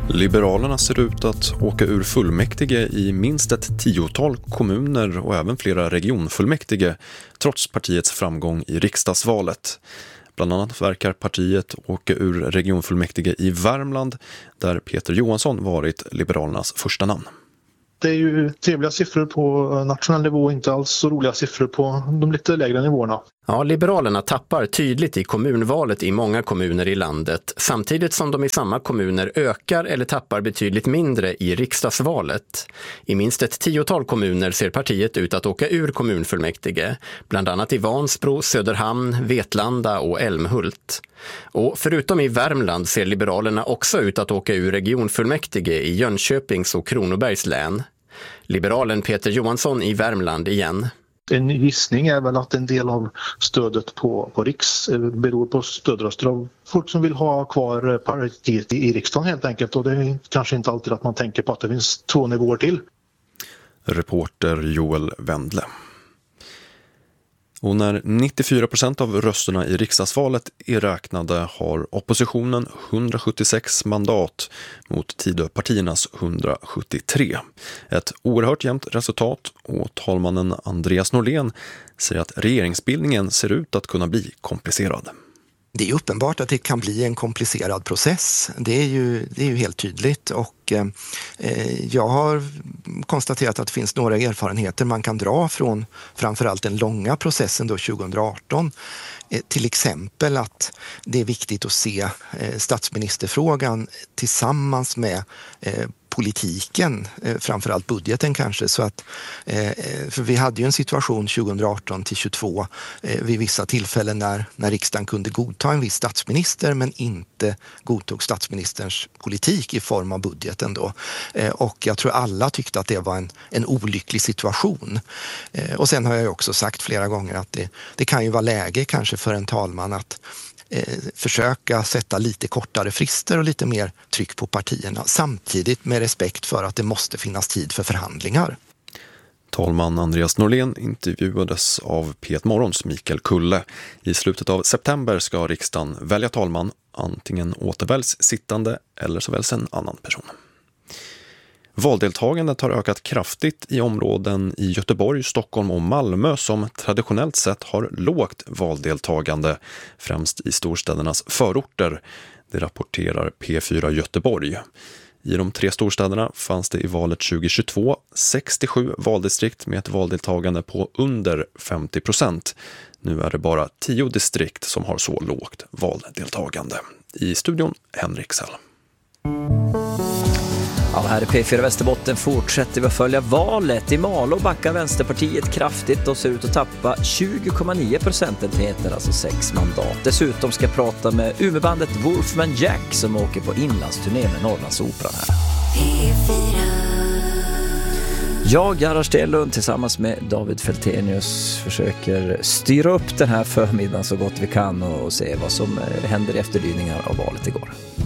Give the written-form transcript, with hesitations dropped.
Liberalerna ser ut att åka ur fullmäktige i minst ett 10-tal kommuner och även flera regionfullmäktige trots partiets framgång i riksdagsvalet. Bland annat verkar partiet åka ur regionfullmäktige i Värmland där Peter Johansson varit Liberalernas första namn. Det är ju trevliga siffror på nationell nivå, inte alls så roliga siffror på de lite lägre nivåerna. Ja, Liberalerna tappar tydligt i kommunvalet i många kommuner i landet, samtidigt som de i samma kommuner ökar eller tappar betydligt mindre i riksdagsvalet. I minst ett 10-tal kommuner ser partiet ut att åka ur kommunfullmäktige, bland annat i Vansbro, Söderhamn, Vetlanda och Älmhult. Och förutom i Värmland ser Liberalerna också ut att åka ur regionfullmäktige i Jönköpings och Kronobergs län. Liberalen Peter Johansson i Värmland igen. En gissning är väl att en del av stödet på riks beror på stödröster av folk som vill ha kvar partiet i riksdagen helt enkelt. Och det är kanske inte alltid att man tänker på att det finns 2 nivåer till. Reporter Joel Wendle. Och när 94% av rösterna i riksdagsvalet är räknade har oppositionen 176 mandat mot Tidöpartiernas 173. Ett oerhört jämnt resultat och talmannen Andreas Norlén säger att regeringsbildningen ser ut att kunna bli komplicerad. Det är uppenbart att det kan bli en komplicerad process. Det är ju helt tydligt och jag har konstaterat att det finns några erfarenheter man kan dra från framförallt den långa processen då 2018. Till exempel att det är viktigt att se statsministerfrågan tillsammans med politiken, framförallt budgeten kanske, så att för vi hade ju en situation 2018 till 2022 vid vissa tillfällen när riksdagen kunde godta en viss statsminister men inte godtog statsministerns politik i form av budgeten då. Och jag tror alla tyckte att det var en olycklig situation. Och sen har jag ju också sagt flera gånger att det kan ju vara läge kanske för en talman att försöka sätta lite kortare frister och lite mer tryck på partierna, samtidigt med respekt för att det måste finnas tid för förhandlingar. Talman Andreas Norlén intervjuades av P1 Morgons Mikael Kulle. I slutet av september ska riksdagen välja talman, antingen återväljs sittande eller så väljs en annan person. Valdeltagandet har ökat kraftigt i områden i Göteborg, Stockholm och Malmö som traditionellt sett har lågt valdeltagande, främst i storstädernas förorter. Det rapporterar P4 Göteborg. I de 3 storstäderna fanns det i valet 2022 67 valdistrikt med ett valdeltagande på under 50%. Nu är det bara 10 distrikt som har så lågt valdeltagande. I studion Henrik Sell. Ja, här i P4 Västerbotten fortsätter vi att följa valet. I Malå backar Vänsterpartiet kraftigt och ser ut att tappa 20,9 procentenheter, alltså 6 mandat. Dessutom ska jag prata med Umeåbandet Wolfman Jack som åker på inlandsturné med Norrlandsoperan här. Jag, Gerhard Stenlund, tillsammans med David Feltenius försöker styra upp den här förmiddagen så gott vi kan och se vad som händer i efterdyningar av valet igår.